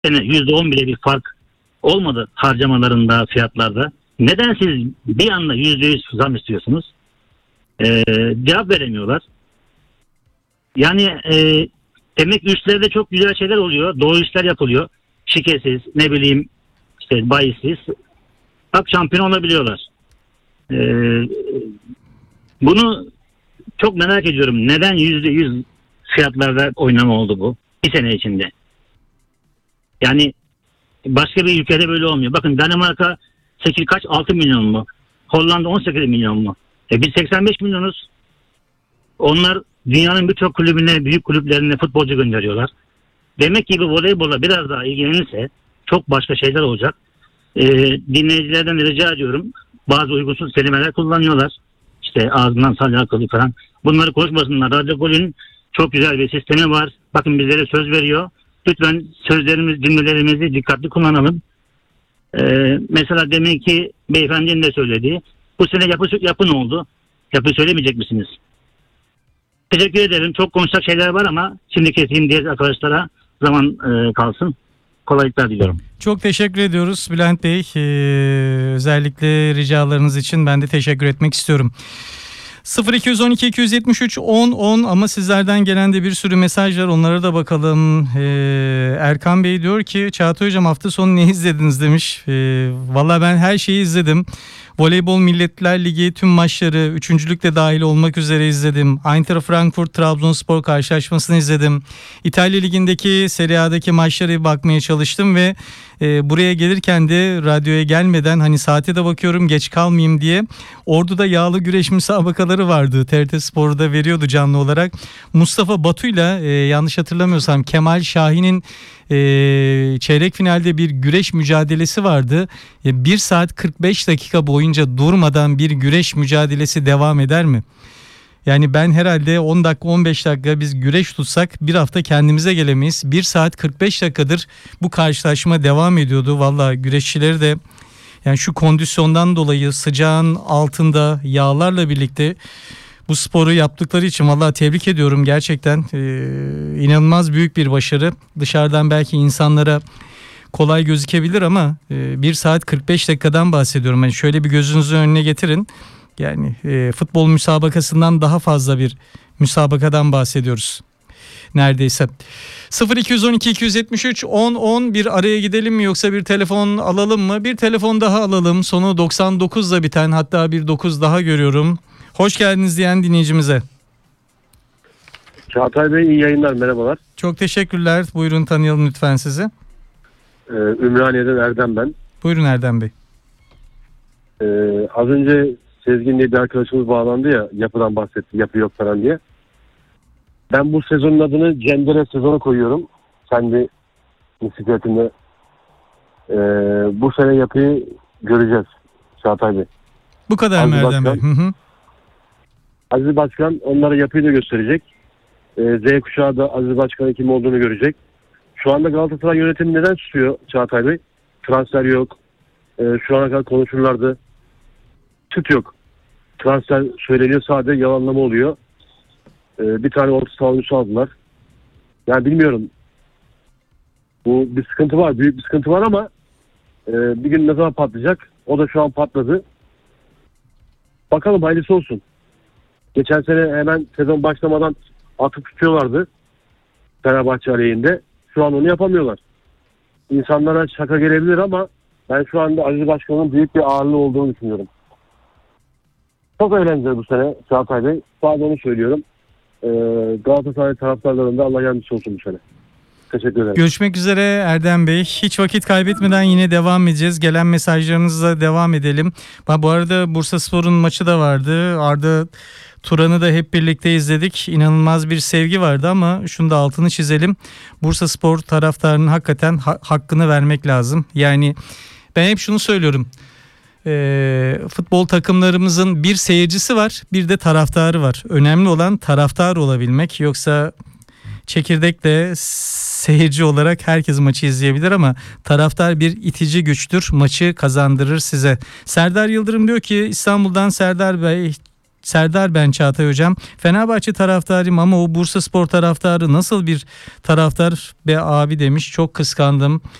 Yani %10 bile bir fark olmadı harcamalarında, fiyatlarda. Neden siz bir anda %100 zam istiyorsunuz? Cevap veremiyorlar. Yani emek üstlerde çok güzel şeyler oluyor. Doğru işler yapılıyor. Şikesiz, ne bileyim işte bahisiz. Bak şampiyon olabiliyorlar. E, Bunu çok merak ediyorum. Neden %100 fiyatlarda oynama oldu bu? Bir sene içinde. Yani başka bir ülkede böyle olmuyor. Bakın Danimarka 6 milyon mu? Hollanda 18 milyon mu? Biz 85 milyonuz. Onlar dünyanın birçok kulübüne, büyük kulüplerine futbolcu gönderiyorlar. Demek ki bu voleybola biraz daha ilgilenirse çok başka şeyler olacak. Dinleyicilerden de rica ediyorum. Bazı uygunsuz kelimeler kullanıyorlar. İşte ağzından salya akıllı falan. Bunları konuşmasınlar. Radyo Gol'ün çok güzel bir sistemi var. Bakın bizlere söz veriyor. Lütfen cümlelerimizi dikkatli kullanalım. Mesela demek ki beyefendinin de söylediği, bu sene yapı ne oldu? Yapı söylemeyecek misiniz? Teşekkür ederim. Çok konuşacak şeyler var ama şimdi keseyim diye arkadaşlara zaman kalsın. Kolaylıklar diliyorum. Çok teşekkür ediyoruz Bülent Bey. Özellikle ricalarınız için ben de teşekkür etmek istiyorum. 0212 273 10 10 ama sizlerden gelen de bir sürü mesaj var, onlara da bakalım. Erkan Bey diyor ki Çağatay Hocam hafta sonu ne izlediniz demiş. Valla ben her şeyi izledim. Voleybol Milletler Ligi tüm maçları, üçüncülük de dahil olmak üzere izledim. Eintracht Frankfurt Trabzonspor karşılaşmasını izledim. İtalya Ligi'ndeki Serie A'daki maçlara bakmaya çalıştım ve buraya gelirken de radyoya gelmeden hani saate de bakıyorum geç kalmayayım diye. Ordu'da yağlı güreş müsabakaları vardı. TRT Spor'da veriyordu canlı olarak. Mustafa Batu'yla yanlış hatırlamıyorsam Kemal Şahin'in çeyrek finalde bir güreş mücadelesi vardı. 1 saat 45 dakika boyunca durmadan bir güreş mücadelesi devam eder mi? Yani ben herhalde 10 dakika 15 dakika biz güreş tutsak bir hafta kendimize gelemeyiz. 1 saat 45 dakikadır bu karşılaşma devam ediyordu. Valla güreşçileri de yani şu kondisyondan dolayı sıcağın altında yağlarla birlikte bu sporu yaptıkları için vallahi tebrik ediyorum. Gerçekten inanılmaz büyük bir başarı. Dışarıdan belki insanlara kolay gözükebilir ama 1 saat 45 dakikadan bahsediyorum. Yani şöyle bir gözünüzün önüne getirin. Yani futbol müsabakasından daha fazla bir müsabakadan bahsediyoruz. Neredeyse. 0212 273 10 10 bir araya gidelim mi yoksa bir telefon alalım mı? Bir telefon daha alalım. Sonu 99'la biten, hatta bir 9 daha görüyorum. Hoş geldiniz diyen dinleyicimize. Çağatay Bey iyi yayınlar, merhabalar. Çok teşekkürler. Buyurun tanıyalım lütfen sizi. Ümraniye'den Erdem ben. Buyurun Erdem Bey. Az önce Sezgin diye bir arkadaşımız bağlandı ya, yapıdan bahsetti, yapı yok falan diye. Ben bu sezonun adını Cendere sezonu koyuyorum. Kendi bisikletimde. Bu sene yapıyı göreceğiz Çağatay Bey. Bu kadar mı Erdem Bey? Aziz Başkan onlara yapıyı da gösterecek. Z kuşağı da Aziz Başkan'ın kim olduğunu görecek. Şu anda Galatasaray yönetimi neden susuyor Çağatay Bey? Transfer yok. Şu ana kadar konuşurlardı. Süt yok. Transfer söyleniyor, sadece yalanlama oluyor. Bir tane orta savunucu aldılar. Yani bilmiyorum. Bu bir sıkıntı var. Büyük bir sıkıntı var ama bir gün ne zaman patlayacak? O da şu an patladı. Bakalım hayırlısı olsun. Geçen sene hemen sezon başlamadan atıp tutuyorlardı. Fenerbahçe aleyhinde. Şu an onu yapamıyorlar. İnsanlara şaka gelebilir ama ben şu anda Aziz Başkan'ın büyük bir ağırlığı olduğunu düşünüyorum. Çok eğlenceli bu sene Çağatay Bey. Sadece onu söylüyorum. Galatasaray taraftarlarında Allah yardımcısı olsun bu sene. Teşekkür ederim. Görüşmek üzere Erdem Bey. Hiç vakit kaybetmeden yine devam edeceğiz. Gelen mesajlarınızla devam edelim. Bu arada Bursaspor'un maçı da vardı. Arda Turan'ı da hep birlikte izledik. İnanılmaz bir sevgi vardı ama şunu da altını çizelim. Bursaspor taraftarının hakikaten hakkını vermek lazım. Yani ben hep şunu söylüyorum. Futbol takımlarımızın bir seyircisi var, bir de taraftarı var. Önemli olan taraftar olabilmek. Yoksa çekirdekle seyirci olarak herkes maçı izleyebilir ama taraftar bir itici güçtür. Maçı kazandırır size. Serdar Yıldırım diyor ki İstanbul'dan Serdar Bey, Serdar ben Çağatay Hocam. Fenerbahçe taraftarıyım ama o Bursaspor taraftarı nasıl bir taraftar be abi demiş. Çok kıskandım.